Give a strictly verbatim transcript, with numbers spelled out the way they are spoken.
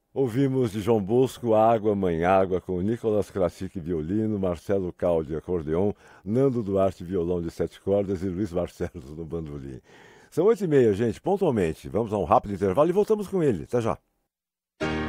Ouvimos de João Bosco Água, Mãe Água, com Nicolas Krasik violino, Marcelo Caldi acordeon, Nando Duarte violão de sete cordas e Luiz Barcelos no bandolim. São oito e meia, gente, pontualmente. Vamos a um rápido intervalo e voltamos com ele. Até já.